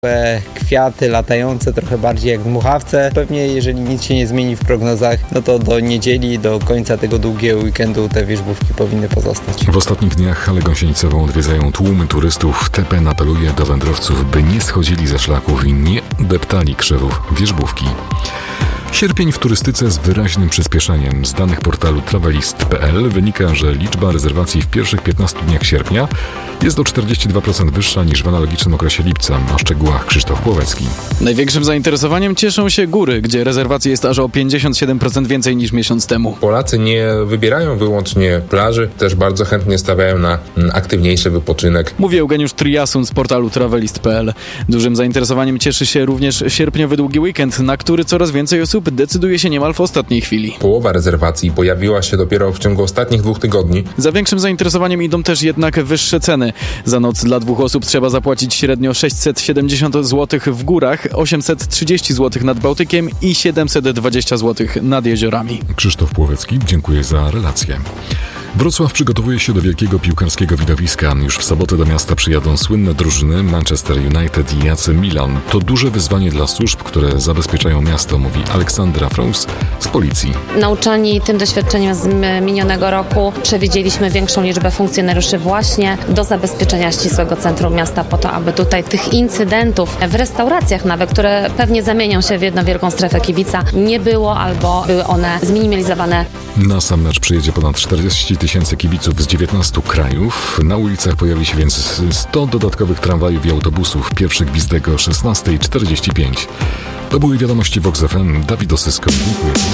Kwiaty latające trochę bardziej jak dmuchawce. Pewnie jeżeli nic się nie zmieni w prognozach, no to do niedzieli, do końca tego długiego weekendu te wierzbówki powinny pozostać. W ostatnich dniach halę gąsienicową odwiedzają tłumy turystów. TPN apeluje do wędrowców, by nie schodzili ze szlaków i nie deptali krzewów wierzbówki. Sierpień w turystyce z wyraźnym przyspieszeniem. Z danych portalu travelist.pl wynika, że liczba rezerwacji w pierwszych 15 dniach sierpnia jest o 42% wyższa niż w analogicznym okresie lipca. O szczegółach Krzysztof Płowecki. Największym zainteresowaniem cieszą się góry, gdzie rezerwacji jest aż o 57% więcej niż miesiąc temu. Polacy nie wybierają wyłącznie plaży, też bardzo chętnie stawiają na aktywniejszy wypoczynek. Mówi Eugeniusz Triasun z portalu travelist.pl. Dużym zainteresowaniem cieszy się również sierpniowy długi weekend, na który coraz więcej osób decyduje się niemal w ostatniej chwili. Połowa rezerwacji pojawiła się dopiero w ciągu ostatnich 2 tygodni. Za większym zainteresowaniem idą też jednak wyższe ceny. Za noc dla 2 osób trzeba zapłacić średnio 670 zł w górach, 830 zł nad Bałtykiem i 720 zł nad jeziorami. Krzysztof Płowecki, dziękuję za relację. Wrocław przygotowuje się do wielkiego piłkarskiego widowiska. Już w sobotę do miasta przyjadą słynne drużyny Manchester United i AC Milan. To duże wyzwanie dla służb, które zabezpieczają miasto, mówi Aleksandra Frous z policji. Nauczeni tym doświadczeniem z minionego roku przewidzieliśmy większą liczbę funkcjonariuszy właśnie do zabezpieczenia ścisłego centrum miasta po to, aby tutaj tych incydentów w restauracjach nawet, które pewnie zamienią się w jedną wielką strefę kibica, nie było albo były one zminimalizowane. Na sam mecz przyjedzie ponad 40 000 kibiców z 19 krajów. Na ulicach pojawi się więc 100 dodatkowych tramwajów i autobusów. Pierwszy gwizdek o 16:45. To były wiadomości Vox FM. Dawid Osysko. Dziękuję.